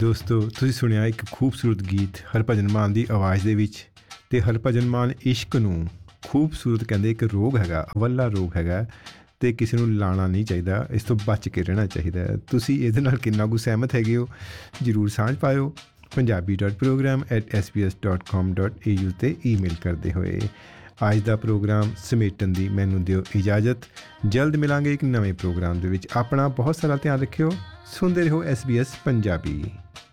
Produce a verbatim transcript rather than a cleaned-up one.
ਦੋਸਤੋ, ਤੁਸੀਂ ਸੁਣਿਆ ਇੱਕ ਖੂਬਸੂਰਤ ਗੀਤ ਹਰਭਜਨ ਮਾਨ ਦੀ ਆਵਾਜ਼ ਦੇ ਵਿੱਚ। ਅਤੇ ਹਰਭਜਨ ਮਾਨ ਇਸ਼ਕ ਨੂੰ ਖੂਬਸੂਰਤ ਕਹਿੰਦੇ ਇੱਕ ਰੋਗ ਹੈਗਾ, ਅਵੱਲਾ ਰੋਗ ਹੈਗਾ, ਅਤੇ ਕਿਸੇ ਨੂੰ ਲਾਉਣਾ ਨਹੀਂ ਚਾਹੀਦਾ, ਇਸ ਤੋਂ ਬਚ ਕੇ ਰਹਿਣਾ ਚਾਹੀਦਾ। ਤੁਸੀਂ ਇਹਦੇ ਨਾਲ ਕਿੰਨਾ ਕੁ ਸਹਿਮਤ ਹੈਗੇ ਹੋ, ਜ਼ਰੂਰ ਸਾਂਝ ਪਾਇਓ Punjabi dot programme at S B S dot com dot A you 'ਤੇ ਈਮੇਲ ਕਰਦੇ ਹੋਏ। ਅੱਜ ਦਾ ਪ੍ਰੋਗਰਾਮ ਸਮੇਟਣ ਦੀ ਮੈਨੂੰ ਦਿਓ ਇਜਾਜ਼ਤ। ਜਲਦ ਮਿਲਾਂਗੇ ਇੱਕ ਨਵੇਂ ਪ੍ਰੋਗਰਾਮ ਦੇ ਵਿੱਚ। ਆਪਣਾ ਬਹੁਤ ਸਾਰਾ ਧਿਆਨ ਰੱਖਿਓ। ਸੁਣਦੇ ਰਹੋ ਐਸ ਬੀ ਐਸ ਪੰਜਾਬੀ।